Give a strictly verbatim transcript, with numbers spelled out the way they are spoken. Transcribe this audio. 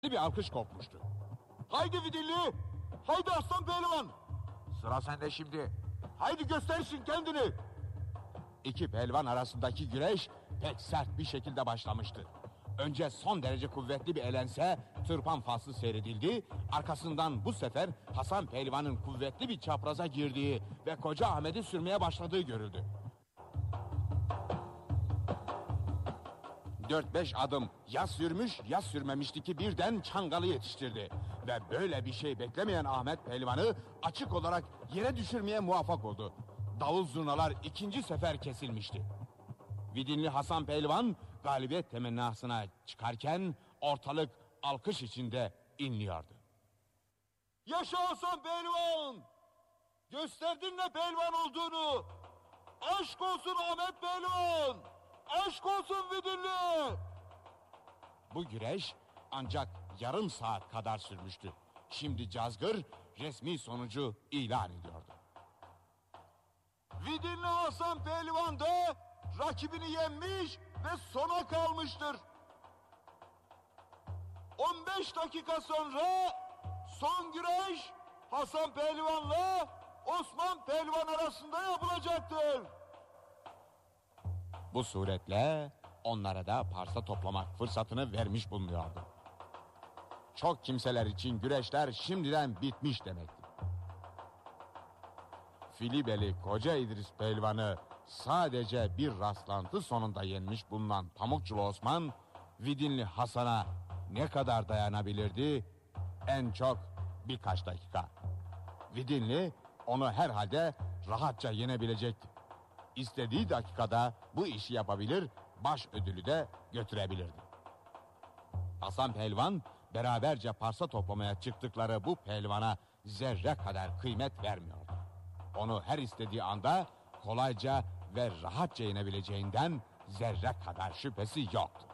bir alkış kopmuştu. Haydi Vidilli! Haydi aslan pehlivan! Sıra sende şimdi. Haydi göstersin kendini! İki pehlivan arasındaki güreş pek sert bir şekilde başlamıştı. Önce son derece kuvvetli bir elense tırpan faslı seyredildi. Arkasından bu sefer Hasan pehlivanın kuvvetli bir çapraza girdiği ve koca Ahmet'i sürmeye başladığı görüldü. Dört beş adım ya sürmüş ya sürmemişti ki birden Çangal'ı yetiştirdi. Ve böyle bir şey beklemeyen Ahmet pehlivanı açık olarak yere düşürmeye muvaffak oldu. Davul zurnalar ikinci sefer kesilmişti. Vidinli Hasan pehlivan galibiyet temennasına çıkarken ortalık alkış içinde inliyordu. Yaşa Hasan pehlivan! Gösterdin ne pehlivan olduğunu! Aşk olsun Ahmet pehlivan! Aşk olsun Vidinli! Bu güreş ancak yarım saat kadar sürmüştü. Şimdi Cazgır resmi sonucu ilan ediyordu. Vidinli Hasan pehlivan da rakibini yenmiş ve sona kalmıştır. on beş dakika sonra son güreş Hasan pehlivanla Osman pehlivan arasında yapılacaktır. Bu suretle onlara da parça toplamak fırsatını vermiş bulunuyordu. Çok kimseler için güreşler şimdiden bitmiş demekti. Filibeli Koca İdris pehlivanı sadece bir rastlantı sonunda yenmiş bulunan Pamukçulu Osman, Vidinli Hasan'a ne kadar dayanabilirdi? En çok birkaç dakika. Vidinli onu herhalde rahatça yenebilecekti. İstediği dakikada bu işi yapabilir, baş ödülü de götürebilirdi. Hasan pehlivan beraberce parça toplamaya çıktıkları bu pehlivana zerre kadar kıymet vermiyordu. Onu her istediği anda kolayca ve rahatça yenebileceğinden zerre kadar şüphesi yoktu.